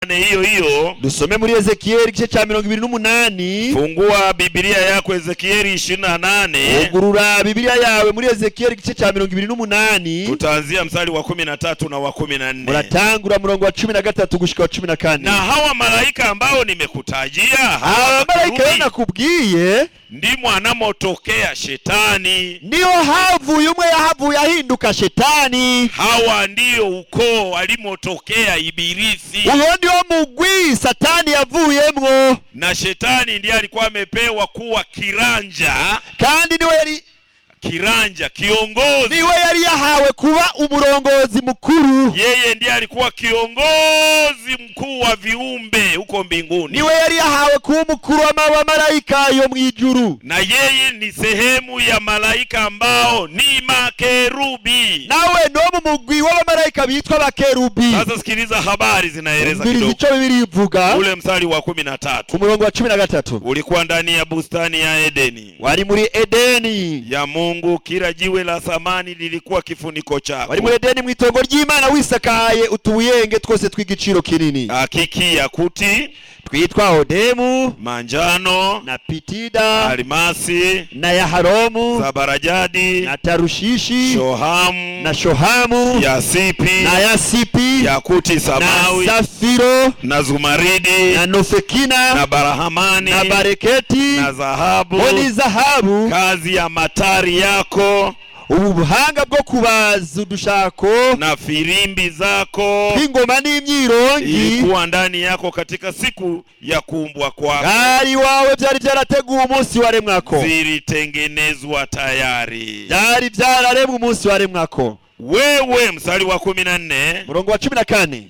28 hiyo. Dusome muri Ezekieli igice cya 28. Fungua Biblia yako Ezekieli 28. Ugurura Biblia yawe muri Ezekieli igice cya 28. Tutaanzia mstari wa 13 na wa 14. Muratangura murongo wa 13 gushika wa 14. Na hawa malaika ambao nimekutajia, hawa malaika nakubwiye ndimo anamotokea shetani. Ndio havuye umwe yahavuye ahinduka shetani. Hawa ndio ukoo alimotokea Ibilisi. Uyo ndio mugwi satani yavuyemwo. Na shetani ndiye alikuwa amepewa kuwa kiranja. Kandi niwe yari kiranja, kiongozi. Niwe yari yahawe kuba umurongozi mukuru. Yeye ndiye alikuwa kiongozi mkuu wa viumbe huko mbinguni. Niwe yari yahawe kuba mukuru wa malaika yo mwijuru. Na yeye ni sehemu ya malaika ambao ni makerubi. Nawe ndo mugwi wa malaika bitwa makerubi. Sasa sikiliza habari zinaeleza kidogo. Icyo Biblia ivuga. Ule mstari wa 13. Umurongo wa 13. Ulikuwa ndani ya bustani ya Edeni. Wali muri Edeni ya Mungu, kila jiwe la thamani lilikuwa kifuniko chako. Wali muri Edeni mwitongo ry'Imana wisakaye utubuyenge twose tw'igiciro kinini. Akiki, yakuti, twitwa odemu, manjano, na pitida, almasi, na yaharomu, zabarajadi, na tarushishi, shohamu, na shohamu, yasipi, na yasipi, yakuti samawi, na safiro, na zumaridi, na nofekina, na barahamani, na bareketi, na zahabu, ni zahabu. Kazi ya matari yako, ubuhanga bwo kubaza udushako, na firimbi zako, ingoma n'imyirongi ilikuwa ndani yako katika siku ya kuumbwa kwako. Gari wawe byari byarateguwe umunsi waremwako. Zilitengenezwa tayari. Byari byararemwe umunsi waremwako. Wewe, mstari wa 14. Murongo wa 14.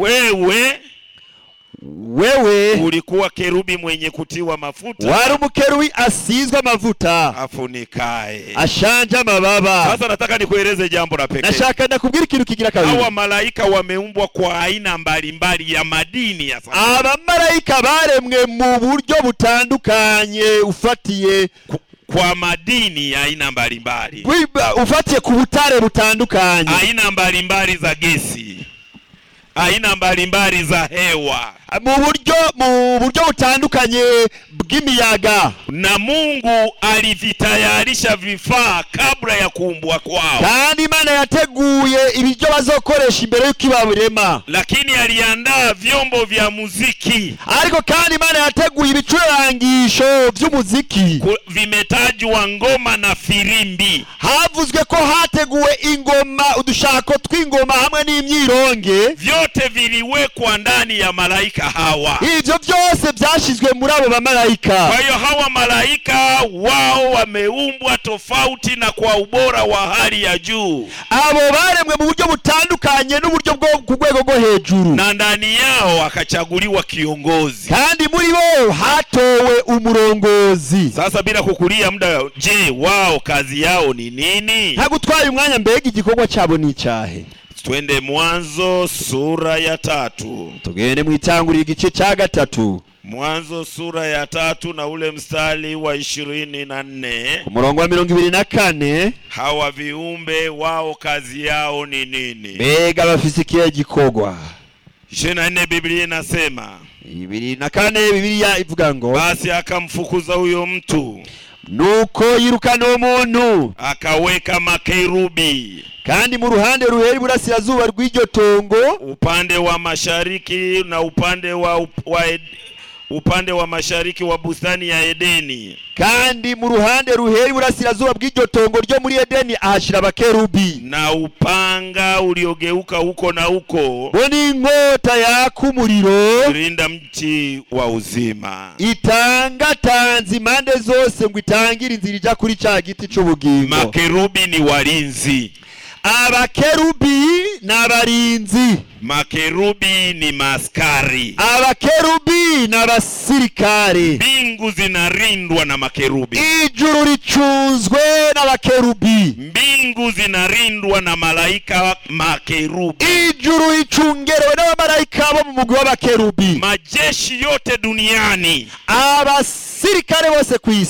Wewe ulikuwa kerubi mwenye kutiwa mafuta. Wari umukerubi asizwe mafuta, afunikae, ashanja mababa. Sasa nataka nikueleze jambo la pekee. Nashaka ndakubwira ikintu kigira kabiri. Hawa malaika wameumbwa kwa aina mbalimbali ya madini ya thamani. Aba malaika baremwe mu buryo butandukanye ufatiye kwa madini ya aina mbalimbali. Ufatiye ku butare butandukanye. Aina mbalimbali za gesi, aina mbalimbali za hewa, mu buryo butandukanye bw'imiyaga. Na Mungu alivitayarisha vifaa kabla ya kuumbwa kwao. Kandi Imana yateguye ibiryo bazokoresha imbere y'uko ibarema. Lakini aliandaa vyombo vya muziki. Ariko kandi Imana yateguye ibicurangisho by'umuziki. Vimetajwa ngoma na firimbi. Havuzwe ko hateguwe ingoma, udushako tw'ingoma hamwe n'imyironge. Vyote viliwekwa ndani ya malaika hawa. Ivyo byose byashizwe muri abo bamalaika. Kwa hiyo hawa malaika wao wameumbwa tofauti na kwa ubora wa hali ya juu. Abo baremwe mu buryo butandukanye n'uburyo bwo ku rwego rwo hejuru. Na ndani yao akachaguliwa kiongozi. Kandi muri bo hatowe umurongozi. Sasa bila kukulia muda, je, wao kazi yao ni nini? Ntagutwaye umwanya, mbega igikorwa cyabo ni cyahe? Twende Mwanzo sura ya 3. Tugende mu itanguriro igice cya 3. Mwanzo sura ya 3 na ule mstari wa 24. Umurongo wa 24. Hawa viumbe wao kazi yao ni nini? Mbega bafisikiye gikorwa. 24 Biblia inasema. 24 Biblia ivuga ngo, basi akamfukuza huyo mtu, nuko yirukana umuntu, akaweka makerubi kandi mu ruhande ruheri burasirazuba rw'iryo tongo, upande wa mashariki na upande wa mashariki wa bustani ya Edeni. Kandi mu ruhande ruheri burasirazuba bw'iryo tongo ryo muri Edeni ahashira abakerubi. Na upanga uliogeuka huko na huko, boni inkota yaka umuriro, rinda mti wa uzima. Itangatanze impande zose ngo itangire inzira ija kuri cya giti cy'ubugingo. Makerubi ni walinzi. Abakerubi n'abarinzi. Makerubi ni maskari. Abakerubi n'abasirikare. Mbingu zinarindwa na makerubi. Ijuru ricunzwe n'abakerubi. Mbingu zinarindwa na malaika makerubi. Ijuru ricungerewe n'abamalaika bo mu mugwi w'abakerubi. Majeshi yote duniani, abasirikare bose ku isi,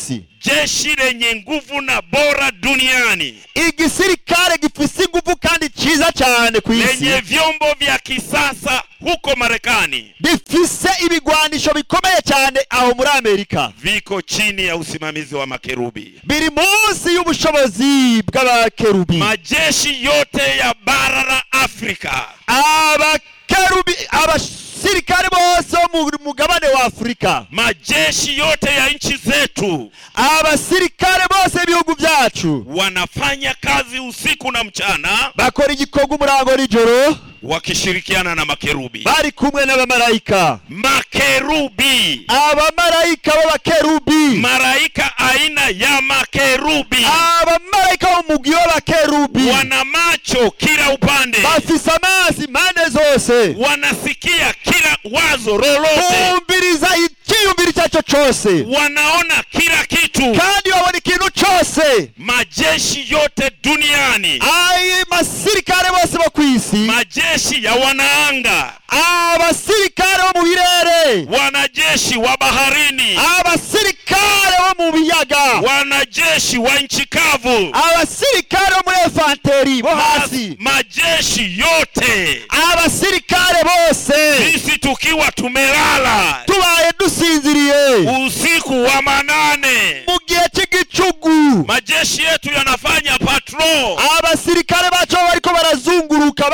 jeshi lenye nguvu na bora duniani, igisirikare gifise inguvu kandi ciza cyane ku isi, lenye vyombo vya kisasa huko Marekani, bifise ibigwanisho bikomeye cyane aho muri Amerika, viko chini ya usimamizi wa makerubi, biri munsi y'ubushobozi bw'abakerubi. Majeshi yote ya bara la Afrika, abakerubi, abasirikare bose mu mugabane wa Afrika, majeshi yote ya nchi zetu, abasirikare bose ibihugu byacu, wanafanya kazi usiku na mchana, bakora igikorwa umurango n'ijoro, wakishirikiana na makerubi, bari kumwe n'abamarayika. Makerubi, abamarayika b'abakerubi, malaika aina ya makerubi, abamarayika b'umugwi w'abakerubi, wana macho kila upande, bafise amaso impande zose, wanasikia kila wazo lolote, bumviriza ikiyumviro icyo cyose, wanaona kila kitu, kandi babona ikintu cyose. Majeshi yote duniani, ayi masirikare bose bo kwisi, majeshi ya wanaanga, abasirikare bo mu birere, wanajeshi wa baharini, abasirikare bo mu biyaga, wanajeshi wa nchi kavu, abasirikare bo muri infanteri bo hasi, majeshi yote, abasirikare bose, sisi tukiwa tumelala, tubaye dusinziriye usiku wa manane, mu gihe cy'igicugu, majeshi yetu yanafanya patrol, abasirikare bacu bariko barazunguruka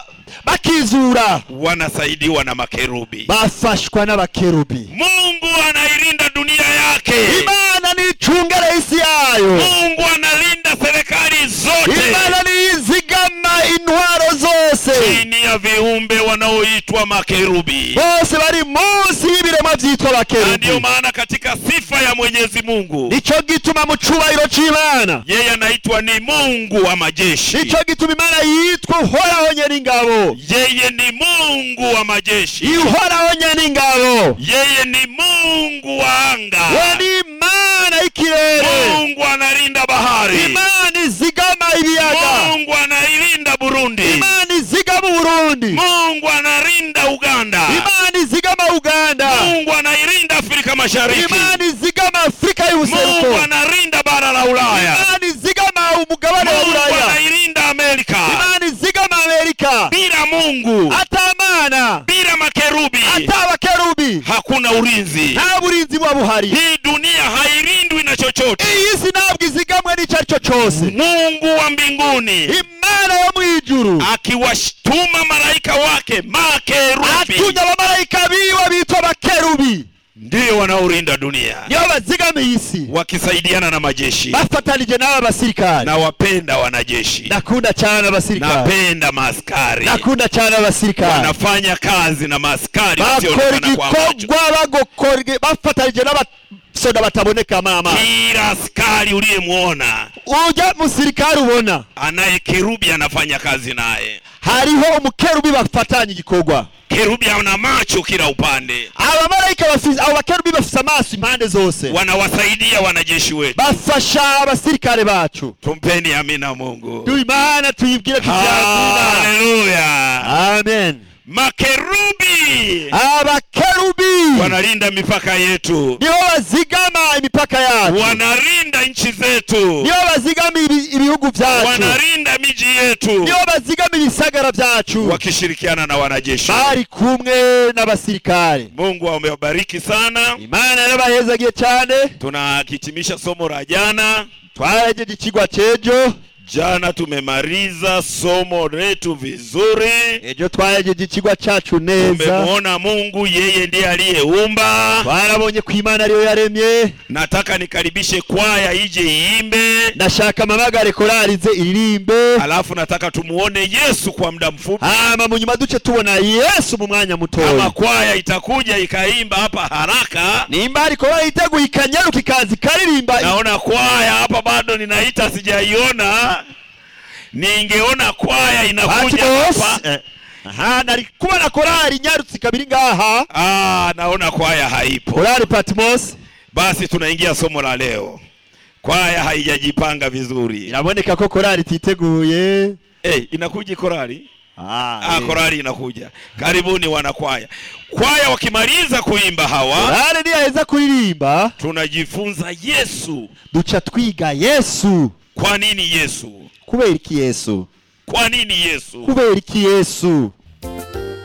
bakizura, wanasaidiwa na makerubi, bafashwa n'abakerubi. Mungu anailinda dunia yake, Imana nicungere isi yayo, Mungu analinda serikali zote, Imana nizigama intwaro zose, chini ya viumbe wanaoitwa makerubi, bose bari munsi y'ibiremwa byitwa abakerubi. ndio maana katika sifa ya Mwenyezi Mungu, nico gituma mu cubahiro c'Imana, yeye anaitwa ni Mungu wa majeshi, nico gituma Imana yitwa Uhoraho Nyeningabo, yeye ni Mungu wa majeshi, Uhoraho Nyeningabo, yeye ni Mungu wa anga, we ni Imana y'ikirere, Mungu analinda bahari, Imana izigama ibiyaga, Mungu anailinda Burundi, Imana izigama Burundi, Mungu analinda Uganda, Imana izigama Uganda, Mungu anailinda Afrika Mashariki, Imana izigama Afrika y'ubuseruko, Mungu analinda bara la Ulaya, Imana izigama umugabane wa Mungu Ulaya, anailinda Amerika. Imana izigama Amerika. Bila Mungu, atamana, bila makerubi, atabakerubi, hakuna ulinzi, nta burinzi bwa buhari. hii dunia hailindwi na chochote. iyi si ntabwo izigamwe n'icyo cyose. Mungu wa mbinguni, Imana yo mu ijuru, akiwatuma malaika wake makerubi, atunye abamarayika biwe bitwa bakerubi, ndio wanaolinda dunia, niyo bazigamiye isi, wakisaidiana na majeshi. bafatanije n'aba basirikare. Na wapenda wanajeshi, Nakunda cyane abasirikare, napenda maaskari, nakunda cyane abasirikare, wanafanya kazi na maaskari bakora wasionekana kwa macho, igikorwa bafatanije n'abasoda bataboneka mama. kila askari uliyemuona ujya musirikare ubona anaye kerubi anafanya kazi naye, hariho umukerubi bafatanye igikorwa. kerubi ana macho kila upande, abamarayika bafise, abo bakerubi bafise amaso impande zose, wanawasaidia wanajeshi wetu. bafasha abasirikare bacu. Tumpeni amina Mungu, Imana tuyibwire kubyakira. haleluya, Amen. makerubi abakerubi wanalinda mipaka yetu, nibo bazigama imipaka yacu, wanalinda nchi zetu, nibo bazigama ibihugu byacu, wanalinda miji yetu, nibo bazigama ibisagara byacu, wakishirikiana na wanajeshi. bari kumwe n'abasirikare. Mungu amewabariki sana. Imana yarabahezagiye cyane. Tunahitimisha somo la jana. Twarageje ikigwa cejo. Jana tumemaliza somo letu vizuri. Ejo twageje ikigwa cyacu neza. Tumemwona Mungu, yeye ndiye aliyeumba. Twarabonye ku Imana ariyo yaremye. Nataka nikaribishe kwaya ije iimbe. Ndashaka mamagare korali ze iririmbe. Alafu nataka tumuone Yesu kwa muda mfupi. Mu nyuma duce tubona Yesu mu mwanya mutoya. Kama kwaya itakuja ikaimba hapa haraka, nimba ariko bayiteguye ikanyaruka ikazi karirimba. Naona kwaya hapa bado ninaita sijaiona. Ningeona kwaya inakuja hapa. Nari kubona korali nyarutse kabiri ngaha. Naona kwaya haipo. Korali Patmos. Basi tunaingia somo la leo. Kwaya haijajipanga vizuri. Inaboneka ko korali titeguye. Inakuja korali? Korali inakuja. Karibuni wanakwaya. Kwaya wakimaliza kuimba hawa, korali niyaheza kuririmba, tunajifunza Yesu. duca twiga Yesu. Kwa nini Yesu? Kubera iki Yesu? Kwa nini Yesu? Kubera iki Yesu?